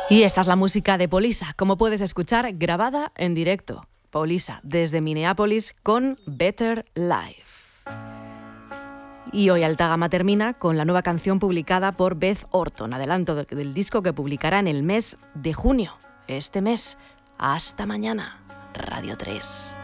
Y esta es la música de Polisa, como puedes escuchar, grabada en directo. Polisa, desde Minneapolis, con Better Life. Y hoy Alta Gama termina con la nueva canción publicada por Beth Orton, adelanto del disco que publicará en el mes de junio, este mes. Hasta mañana, Radio 3.